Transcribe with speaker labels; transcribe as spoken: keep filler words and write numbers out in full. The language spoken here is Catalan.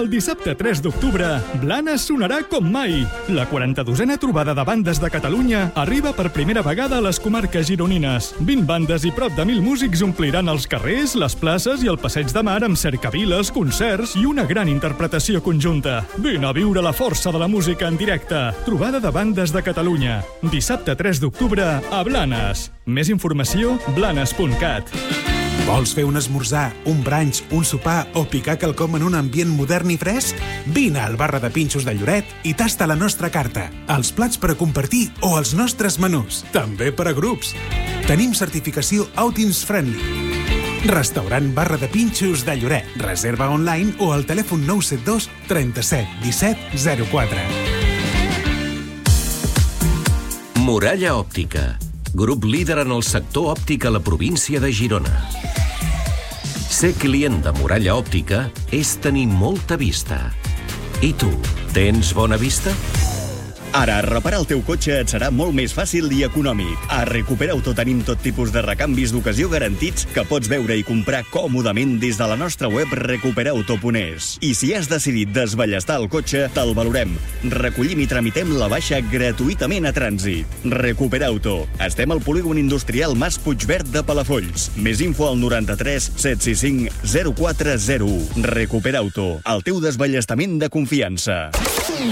Speaker 1: El dissabte tres d'octubre, Blanes sonarà com mai. La quaranta-dosena trobada de bandes de Catalunya arriba per primera vegada a les comarques gironines. vint bandes i prop de mil músics ompliran els carrers, les places i el passeig de mar amb cercaviles, concerts i una gran interpretació conjunta. Vine a viure la força de la música en directe. Trobada de bandes de Catalunya. Dissabte tres d'octubre a Blanes. Més informació, blanes punt cat.
Speaker 2: Vols fer un esmorzar, un brunch, un sopar o picar quelcom en un ambient modern i fresc? Vine al Barra de Pinxos de Lloret i tasta la nostra carta, els plats per a compartir o els nostres menús, també per a grups. Tenim certificació Outings Friendly. Restaurant Barra de Pinxos de Lloret. Reserva online o al telèfon nou set dos trenta-set disset zero quatre.
Speaker 3: Muralla Òptica, grup líder en el sector òptic a la província de Girona. Ser client de Muralla Òptica és tenir molta vista. I tu, tens bona vista?
Speaker 4: Ara, reparar el teu cotxe et serà molt més fàcil i econòmic. A Recuperauto tenim tot tipus de recanvis d'ocasió garantits que pots veure i comprar còmodament des de la nostra web recuperauto punt es. I si has decidit desballestar el cotxe, te'l valorem. Recollim i tramitem la baixa gratuïtament a trànsit. Recuperauto. Estem al polígon industrial Mas Puigverd de Palafolls. Més info al noranta-tres set sis cinc zero quatre zero u. Recuperauto. El teu desballestament de confiança.